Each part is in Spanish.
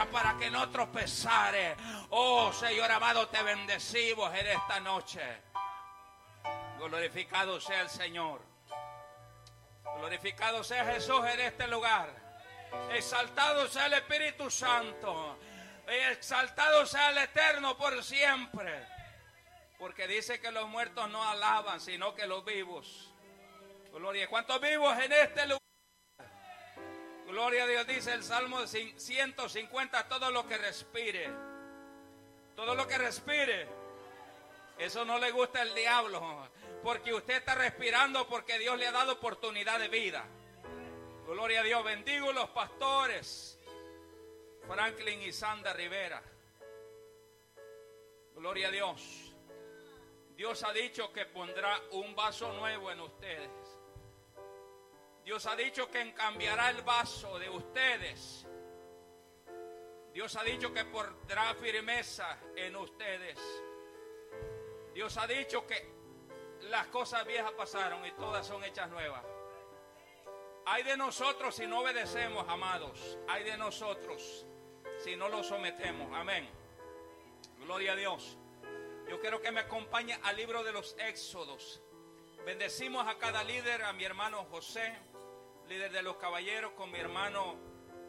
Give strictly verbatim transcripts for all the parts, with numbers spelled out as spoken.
piedra para que no tropezare. Oh Señor amado, te bendecimos en esta noche. Glorificado sea el Señor. Glorificado sea Jesús en este lugar. Exaltado sea el Espíritu Santo. Exaltado sea el Eterno por siempre. Porque dice que los muertos no alaban, sino que los vivos. Gloria. ¿Cuántos vivos en este lugar? Gloria a Dios, dice el Salmo ciento cincuenta, todo lo que respire. Todo lo que respire. Eso no le gusta al diablo. Porque usted está respirando porque Dios le ha dado oportunidad de vida. Gloria a Dios. Bendigo los pastores Franklin y Sandra Rivera. Gloria a Dios. Dios ha dicho que pondrá un vaso nuevo en ustedes. Dios ha dicho que cambiará el vaso de ustedes. Dios ha dicho que pondrá firmeza en ustedes. Dios ha dicho que las cosas viejas pasaron y todas son hechas nuevas. Hay de nosotros si no obedecemos, amados. Hay de nosotros si no lo sometemos. Amén. Gloria a Dios. Yo quiero que me acompañe al libro de los Éxodos. Bendecimos a cada líder, a mi hermano José, líder de los caballeros, con mi hermano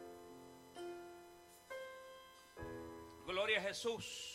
Gloria a Jesús.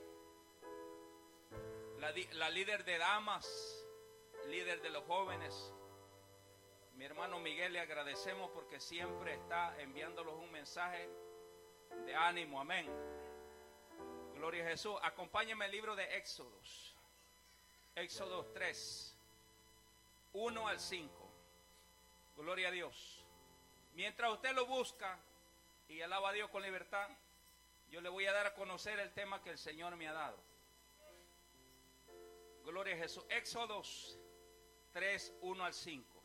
La, la líder de damas, líder de los jóvenes, mi hermano Miguel, le agradecemos porque siempre está enviándolos un mensaje de ánimo, amén. Gloria a Jesús. Acompáñenme el libro de Éxodos, Éxodos tres, uno al cinco. Gloria a Dios. Mientras usted lo busca y alaba a Dios con libertad, yo le voy a dar a conocer el tema que el Señor me ha dado. Gloria a Jesús. Éxodos tres, uno al cinco.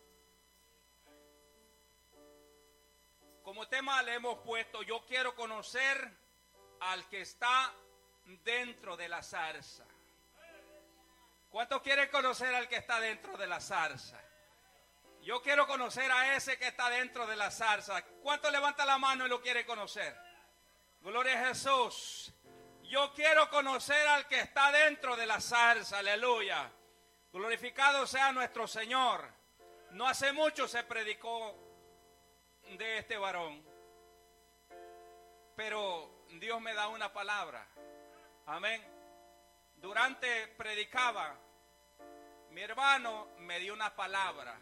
Como tema le hemos puesto, yo quiero conocer al que está dentro de la zarza. ¿Cuántos quieren conocer al que está dentro de la zarza? Yo quiero conocer a ese que está dentro de la zarza. ¿Cuántos levanta la mano y lo quiere conocer? Gloria a Jesús. Yo quiero conocer al que está dentro de la zarza, aleluya. Glorificado sea nuestro Señor. No hace mucho se predicó de este varón, pero Dios me da una palabra, amén. Durante predicaba, mi hermano me dio una palabra.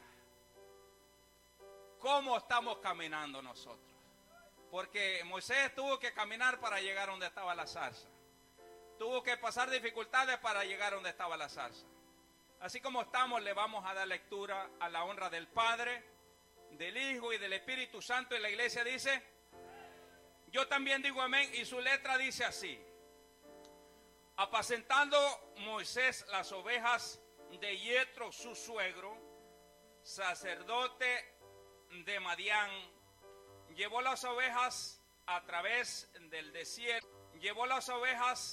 ¿Cómo estamos caminando nosotros? Porque Moisés tuvo que caminar para llegar donde estaba la zarza. Tuvo que pasar dificultades para llegar donde estaba la zarza. Así como estamos, le vamos a dar lectura a la honra del Padre, del Hijo y del Espíritu Santo. Y la iglesia dice, yo también digo amén. Y su letra dice así: apacentando Moisés las ovejas de Yetro, su suegro, sacerdote de Madián, llevó las ovejas a través del desierto, llevó las ovejas